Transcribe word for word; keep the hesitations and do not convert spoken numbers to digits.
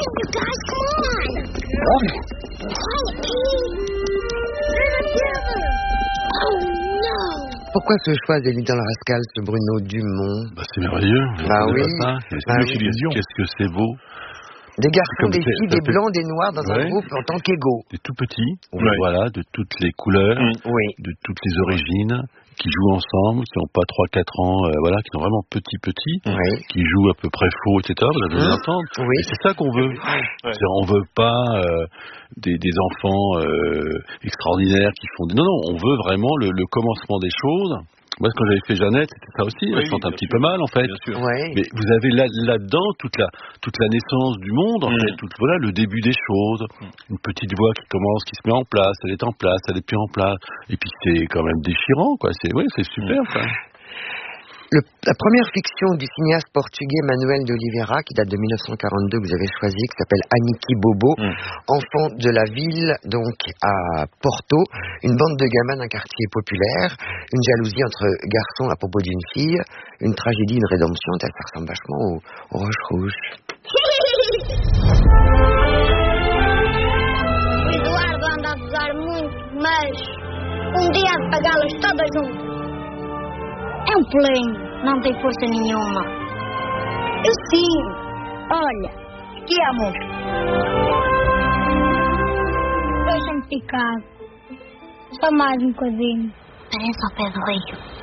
you guys, come on. Quiet, Oh, no. Pourquoi ce choix des Little Rascals, Bruno Dumont? Bah, c'est merveilleux. Bah oui. Ça. Bah oui. oui. Qu'est-ce que c'est beau. Des garçons, Comme des c'est- filles, ça des fait- blancs, des noirs dans Ouais. un groupe en tant qu'égaux. Des tout petits, Oui. voilà, de toutes les couleurs, Oui. de toutes les origines, qui jouent ensemble, qui n'ont pas trois quatre ans, euh, voilà, qui sont vraiment petits petits, Oui. qui jouent à peu près faux, et cetera. Vous avez Mmh. l'entendre. Oui. Et c'est ça qu'on veut. C'est, on veut pas euh, des, des enfants euh, extraordinaires qui font des... Non, non, on veut vraiment le, le commencement des choses. Moi, quand j'avais fait Jeannette, c'était ça aussi. Oui, Elle chante oui, un bien petit sûr. peu mal, en fait. Bien sûr. Ouais. Mais vous avez là, là-dedans toute la, toute la naissance du monde, en Mm. fait, tout, voilà, le début des choses. Une petite voix qui commence, qui se met en place, elle est en place, elle est plus en place. Et puis c'est quand même déchirant, quoi. C'est, ouais, c'est super, Mm. ça. Le- la première fiction du cinéaste portugais Manuel de Oliveira, qui date de mille neuf cent quarante-deux, que vous avez choisi, qui s'appelle Aniki Bobo, Mm. enfant de la ville, donc à Porto, une bande de gamins d'un quartier populaire, une jalousie entre garçons à propos d'une fille, une tragédie, une rédemption, ça ressemble vachement au, au Roche Rouge. O Eduardo anda a gozar muito, mas um dia há de pagá-las todas juntas. É um polenho, não tem força nenhuma. Eu sim. Olha, aqui amor. Deixa-me ficar. Só mais um bocadinho. Parece ao pé do rio.